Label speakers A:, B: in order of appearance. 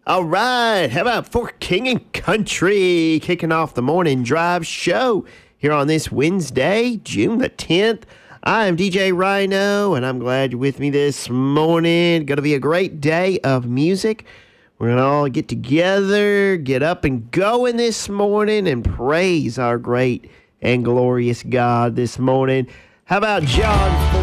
A: All right, how about For King and Country kicking off the morning drive show here on this Wednesday, June the 10th. I am DJ Rhino, and I'm glad you're with me this morning. Going to be a great day of music. We're going to all get together, get up and going this morning, and praise our great and glorious God this morning. How about John